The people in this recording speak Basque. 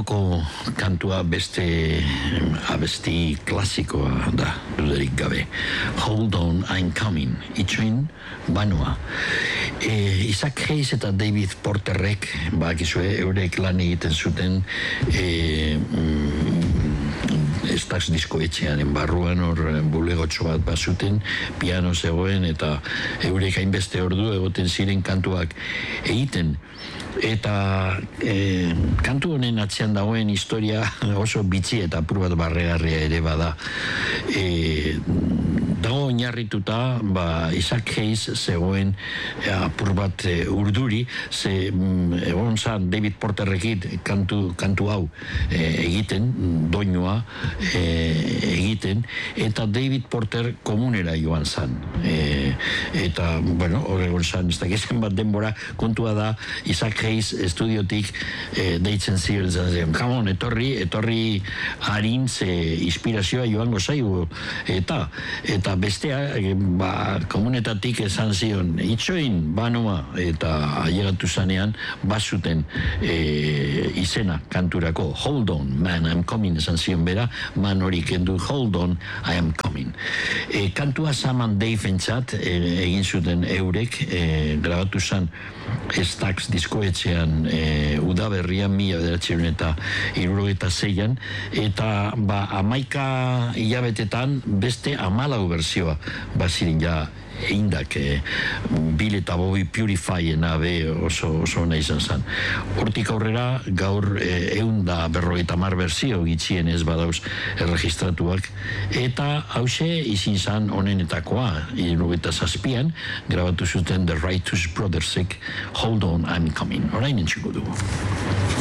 Lehengoko kantua beste abesti klasikoa da, dudarik gabe. Hold on, I'm coming. Itxoin, banua. Isaac Hayes eta David Porterrek, bakizue, eurek lan egiten zuten Stax diskoetxearen barruan hor bulegotxo bat bazuten, piano zegoen eta eurek hainbeste ordu egoten ziren kantuak egiten. Eta kantu honen atzean dagoen historia oso bitxi eta apur bat barregarria ere bada. Dago oinarrituta, Isaac Hayes zegoen apur bat urduri, ze egon zan David Porterrekit kantu hau egiten, doinua egiten, eta David Porter komunera joan zan. Eta, bueno, horregon zan, ez dakizen bat denbora, kontua da, Isaac Hayes estudiotik deitzen ziren zen, come on, etorri harin ze inspirazioa joango zaigu, eta bestea, komunetatik esan zion, itxoin, banua, eta ailegatu zanean, bazuten izena kanturako, hold on, man, I'm coming, esan zion bera, man hori kendu, hold on, I am coming. Kantua Sam and Dave entzat, egin zuten eurek, grabatu zen Stax diskoetxean udaberrian 1976an, eta 11 hilabetetan beste 14 bertsioa bazirin ja eindak Bill eta Bobby Purifyena be oso ona izan zen. Hortik aurrera gaur 150 berzio gitxien ez badauz erregistratuak, eta hause izin zen honenetakoa 77an grabatu zuten The Righteous Brothersek Hold on, I'm coming. Orain entzuko dugu.